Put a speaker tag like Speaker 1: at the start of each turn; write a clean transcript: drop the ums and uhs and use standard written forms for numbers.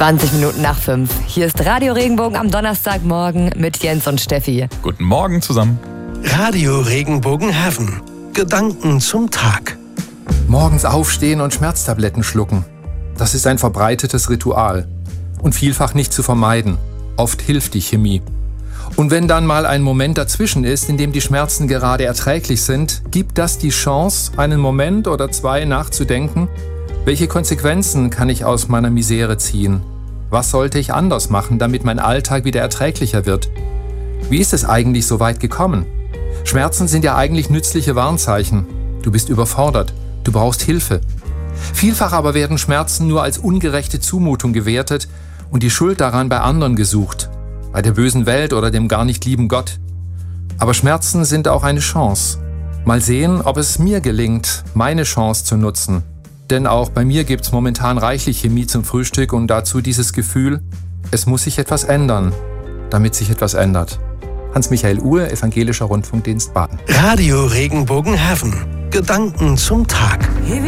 Speaker 1: 20 Minuten nach 5. Hier ist Radio Regenbogen am Donnerstagmorgen mit Jens und Steffi.
Speaker 2: Guten Morgen zusammen.
Speaker 3: Radio Regenbogen Heaven. Gedanken zum Tag.
Speaker 4: Morgens aufstehen und Schmerztabletten schlucken. Das ist ein verbreitetes Ritual. Und vielfach nicht zu vermeiden. Oft hilft die Chemie. Und wenn dann mal ein Moment dazwischen ist, in dem die Schmerzen gerade erträglich sind, gibt das die Chance, einen Moment oder zwei nachzudenken: Welche Konsequenzen kann ich aus meiner Misere ziehen? Was sollte ich anders machen, damit mein Alltag wieder erträglicher wird? Wie ist es eigentlich so weit gekommen? Schmerzen sind ja eigentlich nützliche Warnzeichen. Du bist überfordert, du brauchst Hilfe. Vielfach aber werden Schmerzen nur als ungerechte Zumutung gewertet und die Schuld daran bei anderen gesucht, bei der bösen Welt oder dem gar nicht lieben Gott. Aber Schmerzen sind auch eine Chance. Mal sehen, ob es mir gelingt, meine Chance zu nutzen. Denn auch bei mir gibt's momentan reichlich Chemie zum Frühstück und dazu dieses Gefühl, es muss sich etwas ändern, damit sich etwas ändert. Hans-Michael Uhr, Evangelischer Rundfunkdienst Baden.
Speaker 3: Radio Regenbogen Heaven. Gedanken zum Tag.